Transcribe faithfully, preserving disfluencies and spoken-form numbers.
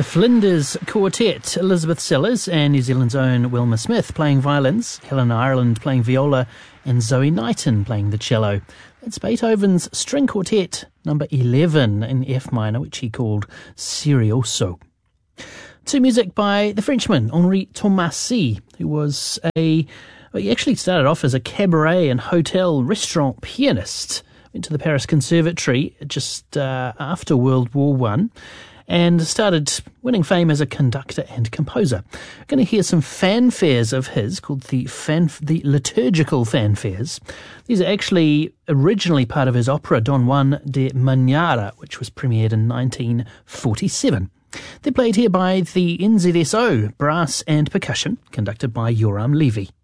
The Flinders Quartet, Elizabeth Sellers and New Zealand's own Wilma Smith playing violins, Helen Ireland playing viola, and Zoe Knighton playing the cello. That's Beethoven's String Quartet number eleven in F minor, which he called Serioso. To music by the Frenchman Henri Tomasi, who was a, well, he actually started off as a cabaret and hotel restaurant pianist. Went to the Paris Conservatory just uh, after World War One. And started winning fame as a conductor and composer. We're going to hear some fanfares of his called the fan, the liturgical fanfares. These are actually originally part of his opera Don Juan de Mañara, which was premiered in nineteen forty-seven. They're played here by the N Z S O Brass and Percussion, conducted by Yoram Levy.